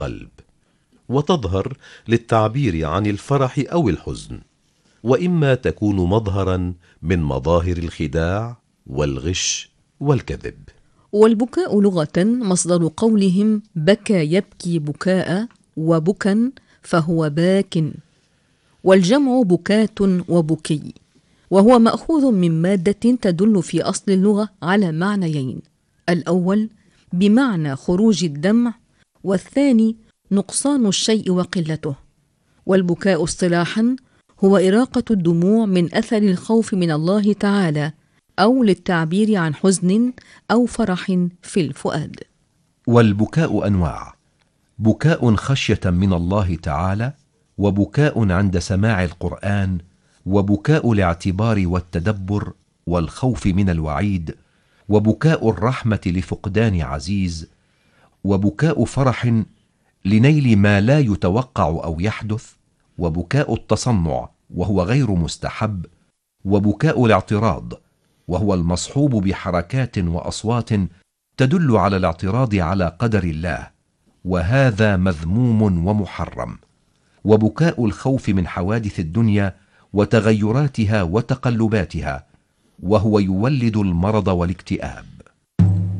القلب، وتظهر للتعبير عن الفرح أو الحزن، وإما تكون مظهرا من مظاهر الخداع والغش والكذب. والبكاء لغة مصدر قولهم بكى يبكي بكاء، وبكا فهو باك، والجمع بكات وبكي، وهو مأخوذ من مادة تدل في أصل اللغة على معنيين: الأول بمعنى خروج الدمع، والثاني نقصان الشيء وقلته. والبكاء اصطلاحا هو إراقة الدموع من أثر الخوف من الله تعالى، أو للتعبير عن حزن أو فرح في الفؤاد. والبكاء أنواع: بكاء خشية من الله تعالى، وبكاء عند سماع القرآن، وبكاء الاعتبار والتدبر والخوف من الوعيد، وبكاء الرحمة لفقدان عزيز، وبكاء فرح لنيل ما لا يتوقع أو يحدث، وبكاء التصنع وهو غير مستحب، وبكاء الاعتراض وهو المصحوب بحركات وأصوات تدل على الاعتراض على قدر الله، وهذا مذموم ومحرم، وبكاء الخوف من حوادث الدنيا وتغيراتها وتقلباتها، وهو يولد المرض والاكتئاب.